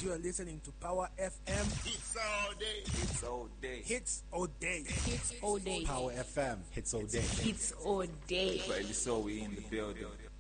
You are listening to Power FM. Hits all day. Hits all day. Hits all day. Hits all day. Power FM. Hits all day. Hits all day. But so we in the building.